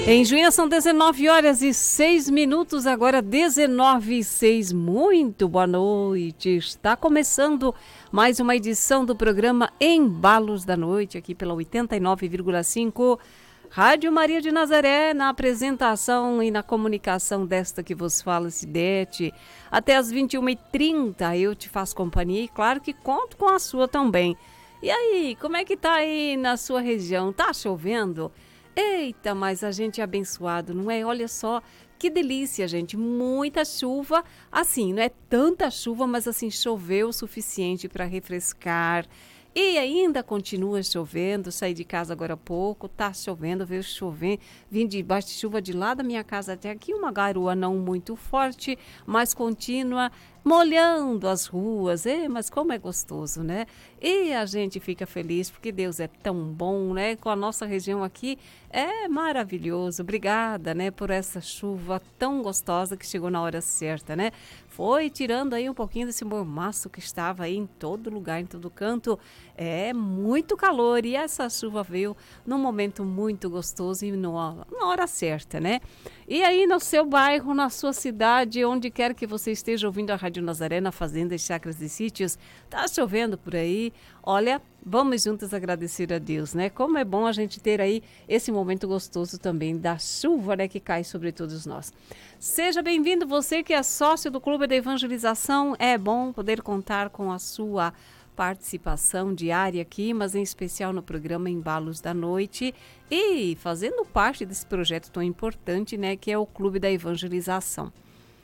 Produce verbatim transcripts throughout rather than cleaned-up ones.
Em Junho são dezenove horas e seis minutos, agora dezenove e seis. Muito boa noite. Está começando mais uma edição do programa Embalos da Noite, aqui pela oitenta e nove vírgula cinco Rádio Maria de Nazaré, na apresentação e na comunicação desta que vos fala, Cidete. Até às vinte e uma e trinta eu te faço companhia e claro que conto com a sua também. E aí, como é que tá aí na sua região? Tá chovendo? Eita, mas a gente é abençoado, não é? Olha só, que delícia, gente. Muita chuva, assim, não é tanta chuva, mas assim, choveu o suficiente para refrescar. E ainda continua chovendo, saí de casa agora há pouco, tá chovendo, veio chover, vim debaixo de chuva de lá da minha casa até aqui, uma garoa não muito forte, mas contínua, molhando as ruas. É, mas como é gostoso, né? E a gente fica feliz porque Deus é tão bom, né? Com a nossa região aqui é maravilhoso. Obrigada, né, por essa chuva tão gostosa que chegou na hora certa, né? Foi tirando aí um pouquinho desse mormaço que estava aí em todo lugar, em todo canto. É muito calor e essa chuva veio num momento muito gostoso e no, na hora certa, né? E aí no seu bairro, na sua cidade, onde quer que você esteja ouvindo a Rádio Nazaré, na Fazenda, Chácaras e Sítios, tá chovendo por aí. Olha, vamos juntos agradecer a Deus, né? Como é bom a gente ter aí esse momento gostoso também da chuva, né, que cai sobre todos nós. Seja bem-vindo, você que é sócio do Clube da Evangelização. É bom poder contar com a sua participação diária aqui, mas em especial no programa Embalos da Noite e fazendo parte desse projeto tão importante, né, que é o Clube da Evangelização.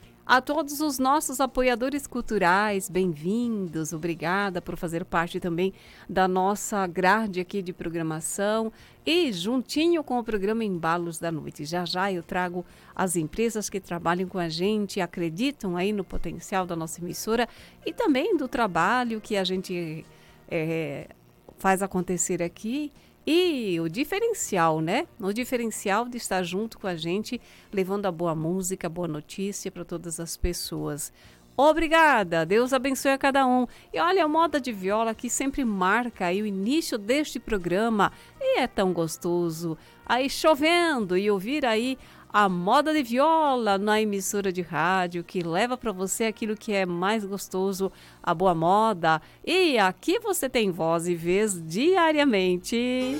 A todos os nossos apoiadores culturais, bem-vindos, obrigada por fazer parte também da nossa grade aqui de programação e juntinho com o programa Embalos da Noite. Já já eu trago as empresas que trabalham com a gente, acreditam aí no potencial da nossa emissora e também do trabalho que a gente é, faz acontecer aqui. E o diferencial, né? O diferencial de estar junto com a gente, levando a boa música, boa notícia para todas as pessoas. Obrigada, Deus abençoe a cada um. E olha, a moda de viola que sempre marca aí o início deste programa. E é tão gostoso aí chovendo e ouvir aí a moda de viola na emissora de rádio que leva para você aquilo que é mais gostoso, a boa moda. E aqui você tem voz e vez diariamente.